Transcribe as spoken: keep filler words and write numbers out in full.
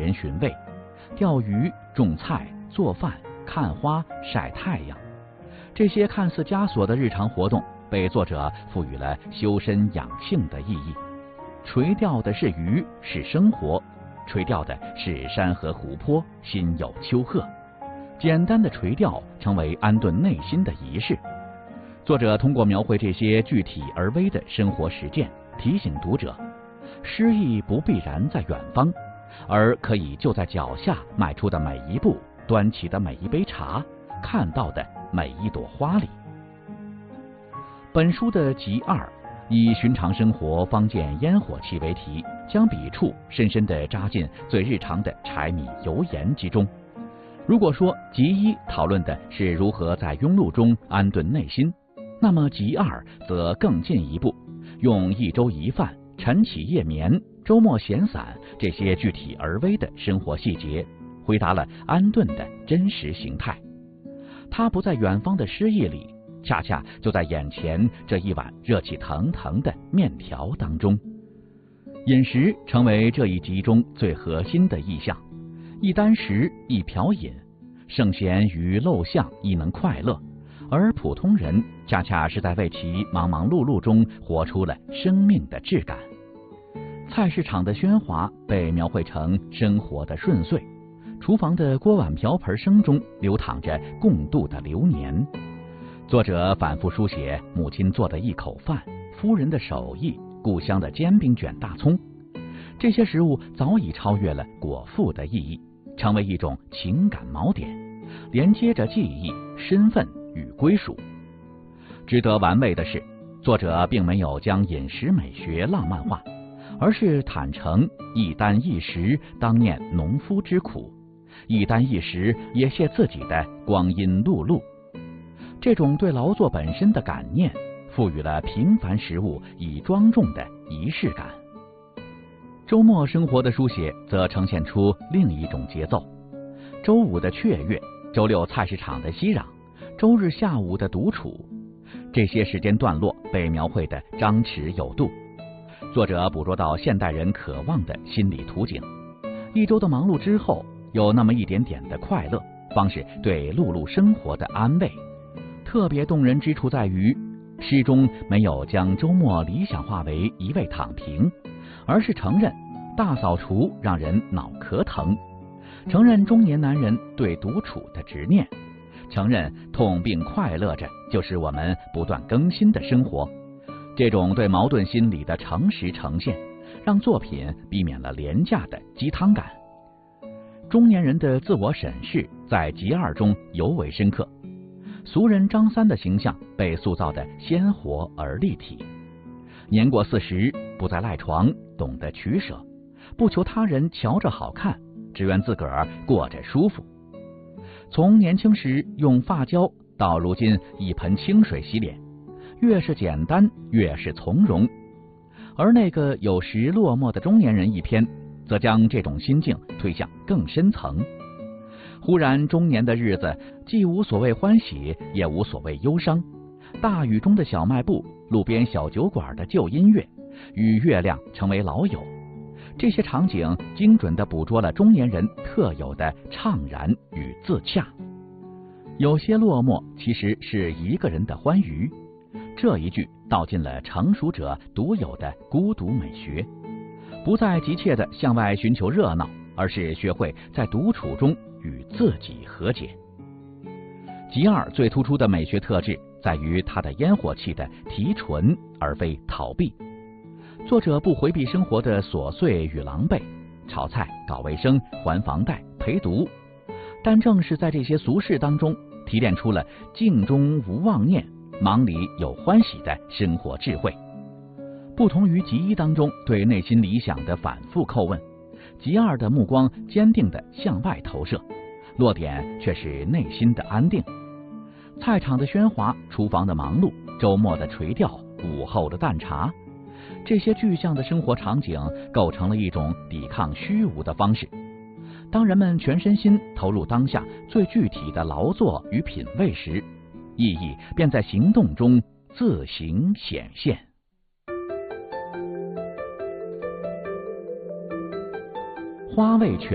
人寻味，钓鱼、种菜、做饭、看花、晒太阳，这些看似枷锁的日常活动，被作者赋予了修身养性的意义。垂钓的是鱼，是生活；垂钓的是山河湖泊，心有丘壑。简单的垂钓成为安顿内心的仪式。作者通过描绘这些具体而微的生活实践，提醒读者，诗意不必然在远方，而可以就在脚下迈出的每一步，端起的每一杯茶，看到的每一朵花里。本书的集二以寻常生活方见烟火气为题，将笔触深深地扎进最日常的柴米油盐之中。如果说集一讨论的是如何在庸碌中安顿内心，那么集二则更进一步，用一粥一饭、晨起夜眠、周末闲散这些具体而微的生活细节，回答了安顿的真实形态。它不在远方的诗意里，恰恰就在眼前这一碗热气腾腾的面条当中。饮食成为这一集中最核心的意象，一箪食，一瓢饮，圣贤于陋巷亦能快乐，而普通人恰恰是在为其忙忙碌碌中活出了生命的质感。菜市场的喧哗被描绘成生活的顺遂，厨房的锅碗瓢盆声中流淌着共度的流年。作者反复书写母亲做的一口饭，夫人的手艺，故乡的煎饼卷大葱，这些食物早已超越了果腹的意义，成为一种情感锚点，连接着记忆、身份与归属。值得玩味的是，作者并没有将饮食美学浪漫化，而是坦诚一箪一食当念农夫之苦，一箪一食也谢自己的光阴碌碌。这种对劳作本身的感念，赋予了平凡食物以庄重的仪式感。周末生活的书写则呈现出另一种节奏，周五的雀跃，周六菜市场的熙攘，周日下午的独处，这些时间段落被描绘得张弛有度。作者捕捉到现代人渴望的心理图景，一周的忙碌之后，有那么一点点的快乐，方是对碌碌生活的安慰。特别动人之处在于，诗中没有将周末理想化为一味躺平，而是承认大扫除让人脑壳疼，承认中年男人对独处的执念，承认痛并快乐着就是我们不断更新的生活。这种对矛盾心理的诚实呈现，让作品避免了廉价的鸡汤感。中年人的自我审视在集二中尤为深刻，俗人张三的形象被塑造得鲜活而立体。年过四十，不再赖床，懂得取舍，不求他人瞧着好看，只愿自个儿过着舒服。从年轻时用发胶到如今一盆清水洗脸，越是简单越是从容。而那个有时落寞的中年人一篇，则将这种心境推向更深层。忽然中年的日子，既无所谓欢喜，也无所谓忧伤。大雨中的小卖部，路边小酒馆的旧音乐，与月亮成为老友。这些场景精准地捕捉了中年人特有的怅然与自洽。有些落寞其实是一个人的欢愉，这一句道尽了成熟者独有的孤独美学，不再急切地向外寻求热闹，而是学会在独处中与自己和解。集二最突出的美学特质在于它的烟火气的提纯，而非逃避。作者不回避生活的琐碎与狼狈，炒菜、搞卫生、还房贷、陪读，但正是在这些俗事当中，提炼出了静中无妄念，忙里有欢喜的生活智慧。不同于集一当中对内心理想的反复叩问，集二的目光坚定地向外投射，落点却是内心的安定。菜场的喧哗，厨房的忙碌，周末的垂钓，午后的淡茶，这些具象的生活场景构成了一种抵抗虚无的方式。当人们全身心投入当下最具体的劳作与品味时，意义便在行动中自行显现。花味全